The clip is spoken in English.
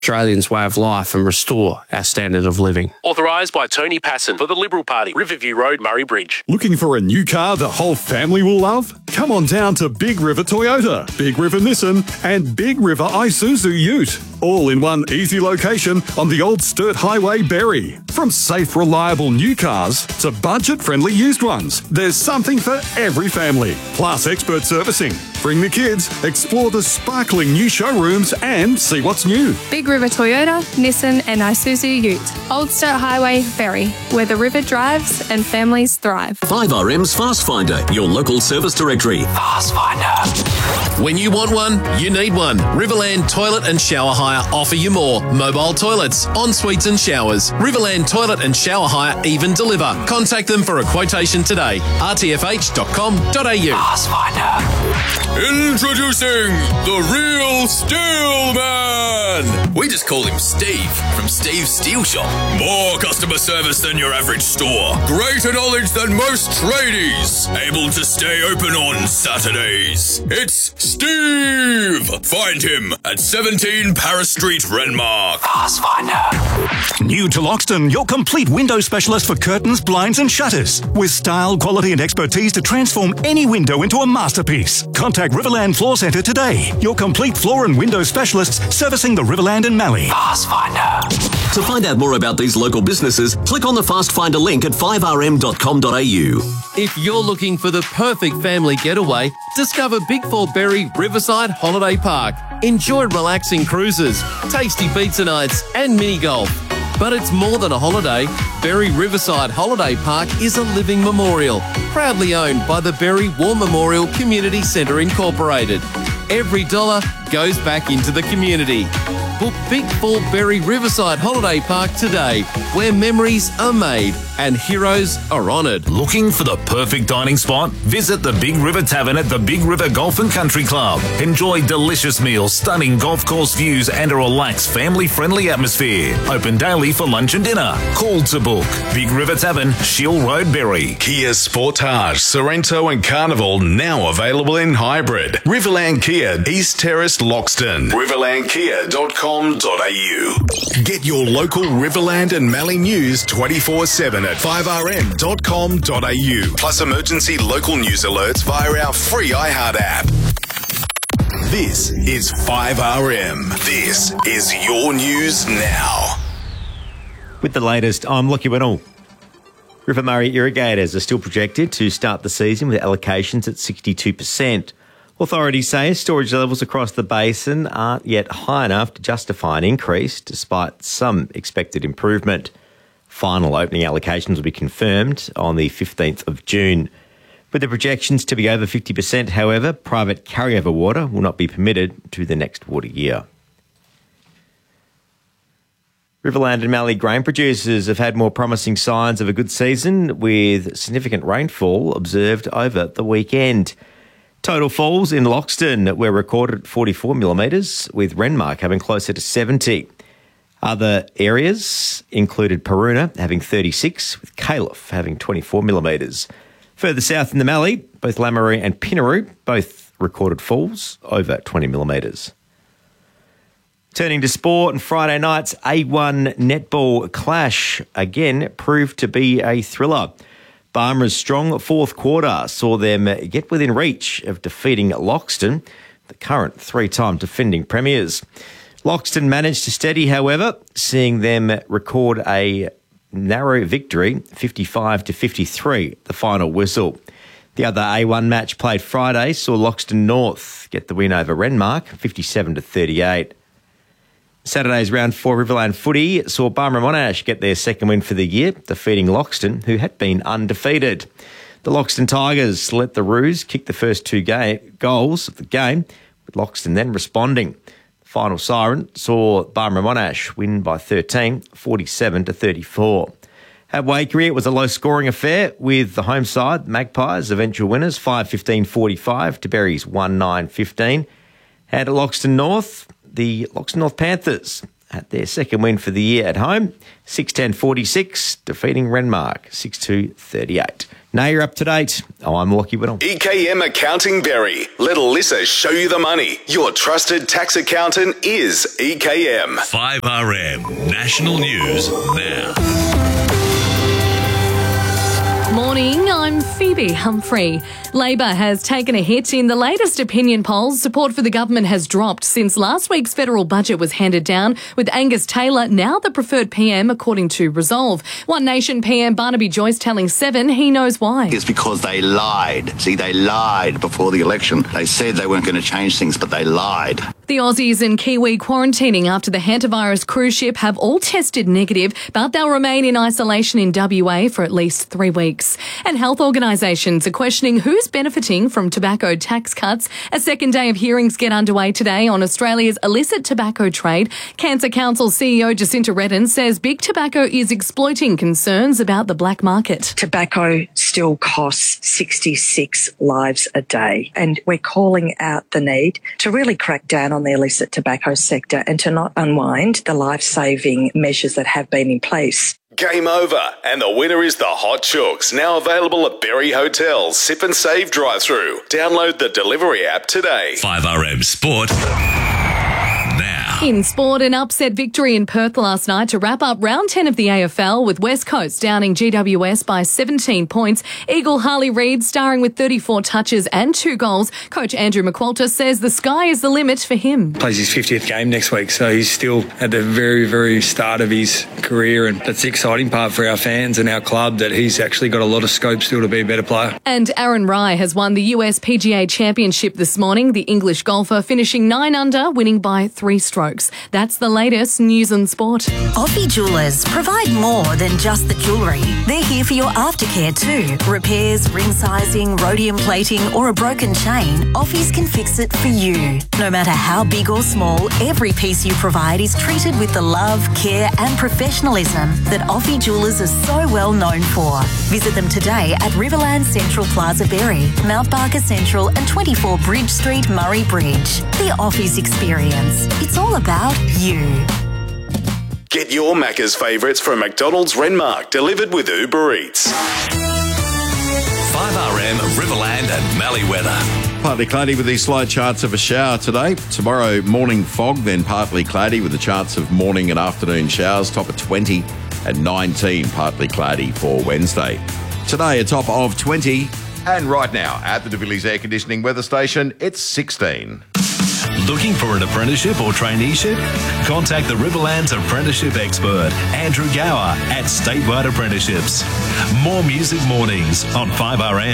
Australians' way of life and restore our standard of living. Authorised by Tony Passon for the Liberal Party, Riverview Road, Murray Bridge. Looking for a new car the whole family will love? Come on down to Big River Toyota, Big River Nissan and Big River Isuzu Ute. All in one easy location on the Old Sturt Highway, Berry. From safe, reliable new cars to budget-friendly used ones, there's something for every family. Plus expert servicing. Bring the kids, explore the sparkling new showrooms and see what's new. Big River Toyota, Nissan and Isuzu Ute. Old Sturt Highway, Berry, where the river drives and families thrive. 5RM's Fast Finder, your local service directory. Fast Finder. When you want one, you need one. Riverland Toilet and Shower Hire offer you more. Mobile toilets, en-suites and showers. Riverland Toilet and Shower Hire even deliver. Contact them for a quotation today. rtfh.com.au. Fast Finder. Introducing the real Steel Man. We just call him Steve from Steve's Steel Shop. More customer service than your average store. Greater knowledge than most tradies. Able to stay open on Saturdays. It's Steve. Find him at 17 Paris Street, Renmark. Fast Finder. New to Loxton, your complete window specialist for curtains, blinds and shutters. With style, quality and expertise to transform any window into a masterpiece. Contact Riverland Floor Centre today. Your complete floor and window specialists servicing the Riverland and Mallee. Fast Finder. To find out more about these local businesses, click on the Fast Finder link at 5rm.com.au. If you're looking for the perfect family getaway, discover Big Fort Berry Riverside Holiday Park. Enjoy relaxing cruises, tasty pizza nights and mini golf. But it's more than a holiday. Berry Riverside Holiday Park is a living memorial, proudly owned by the Berry War Memorial Community Centre Incorporated. Every dollar goes back into the community. Book Big Fort Berry Riverside Holiday Park today, where memories are made and heroes are honoured. Looking for the perfect dining spot? Visit the Big River Tavern at the Big River Golf and Country Club. Enjoy delicious meals, stunning golf course views and a relaxed family-friendly atmosphere. Open daily for lunch and dinner. Call to book. Big River Tavern, Shield Road, Berry. Kia Sportage, Sorrento and Carnival now available in hybrid. Riverland Kia, East Terrace, Loxton. riverlandkia.com.au. Get your local Riverland and Mallee news 24/7 at 5rm.com.au. Plus emergency local news alerts via our free iHeart app. This is 5RM. This is your news now. With the latest, I'm Lockie Winnell. River Murray irrigators are still projected to start the season with allocations at 62%. Authorities say storage levels across the basin aren't yet high enough to justify an increase, despite some expected improvement. Final opening allocations will be confirmed on the 15th of June. With the projections to be over 50%, however, private carryover water will not be permitted to the next water year. Riverland and Mallee grain producers have had more promising signs of a good season, with significant rainfall observed over the weekend. Total falls in Loxton were recorded at 44 millimetres, with Renmark having closer to 70. Other areas included Paruna having 36, with Caliph having 24 millimetres. Further south in the Mallee, both Lameroo and Pinaroo both recorded falls over 20 millimetres. Turning to sport, on Friday night's A1 netball clash again proved to be a thriller. Barmera's strong fourth quarter saw them get within reach of defeating Loxton, the current three-time defending premiers. Loxton managed to steady, however, seeing them record a narrow victory, 55-53, the final whistle. The other A1 match played Friday saw Loxton North get the win over Renmark, 57-38. Saturday's round 4 Riverland footy saw Barmera Monash get their second win for the year, defeating Loxton, who had been undefeated. The Loxton Tigers let the Roos kick the first two goals of the game, with Loxton then responding. The final siren saw Barmera Monash win by 13, 47-34. At Waikerie, it was a low-scoring affair, with the home side, Magpies, eventual winners, 5-15-45 to Berry's 1-9-15. And at Loxton North, the Loxton North Panthers at their second win for the year at home, 6-10-46, defeating Renmark 6-2-38. Now you're up to date. I'm Lockie Whittle. EKM Accounting Berry. Let Alyssa show you the money. Your trusted tax accountant is EKM. 5RM National News now. Morning, I'm Phoebe Humphrey. Labor has taken a hit in the latest opinion polls. Support for the government has dropped since last week's federal budget was handed down, with Angus Taylor now the preferred PM, according to Resolve. One Nation PM Barnaby Joyce telling Seven he knows why. It's because they lied. See, they lied before the election. They said they weren't going to change things, but they lied. The Aussies and Kiwi quarantining after the hantavirus cruise ship have all tested negative, but they'll remain in isolation in WA for at least 3 weeks. And health organisations are questioning who's benefiting from tobacco tax cuts. A second day of hearings get underway today on Australia's illicit tobacco trade. Cancer Council CEO Jacinta Redden says big tobacco is exploiting concerns about the black market. Tobacco still costs 66 lives a day, and we're calling out the need to really crack down on the illicit tobacco sector and to not unwind the life-saving measures that have been in place. Game over, and the winner is the Hot Chooks, now available at Berry Hotel's Sip and Save drive-thru. Download the delivery app today. 5RM Sport now. In sport, an upset victory in Perth last night to wrap up round 10 of the AFL, with West Coast downing GWS by 17 points. Eagle Harley Reid starring with 34 touches and 2 goals. Coach Andrew McQualter says the sky is the limit for him. Plays his 50th game next week, so he's still at the very, very start of his career, and that's the exciting part for our fans and our club, that he's actually got a lot of scope still to be a better player. And Aaron Rai has won the US PGA Championship this morning. The English golfer finishing 9 under, winning by 3 strokes. That's the latest news and sport. Offie Jewellers provide more than just the jewellery. They're here for your aftercare too. Repairs, ring sizing, rhodium plating or a broken chain, Offie's can fix it for you. No matter how big or small, every piece you provide is treated with the love, care and professionalism that Offie Jewellers are so well known for. Visit them today at Riverland Central Plaza Berry, Mount Barker Central and 24 Bridge Street, Murray Bridge. The Offie's experience. It's all about you. Get your Macca's favourites from McDonald's Renmark, delivered with Uber Eats. 5RM Riverland and Mallee weather. Partly cloudy with these slight chance of a shower today. Tomorrow, morning fog, then partly cloudy with a chance of morning and afternoon showers. Top of 20 and 19, partly cloudy for Wednesday. Today, a top of 20. And right now, at the De Villiers Air Conditioning weather station, it's 16. Looking for an apprenticeship or traineeship? Contact the Riverlands apprenticeship expert, Andrew Gower, at Statewide Apprenticeships. More music mornings on 5RM.